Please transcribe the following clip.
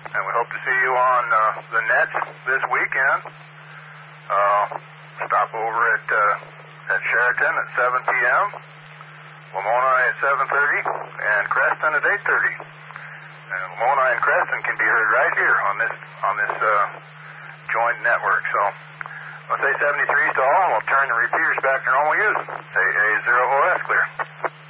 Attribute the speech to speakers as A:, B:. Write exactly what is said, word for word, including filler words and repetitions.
A: and we hope to see you on uh, the Nets this weekend. Uh, stop over at uh, at Sheraton at seven p.m., Lamoni at seven thirty, and Creston at eight thirty. And Lamoni and Creston can be heard right here on this on this uh, joint network. So I'll say seventy-three to all, and we'll turn the repeaters back to normal use. Say A zero O S clear.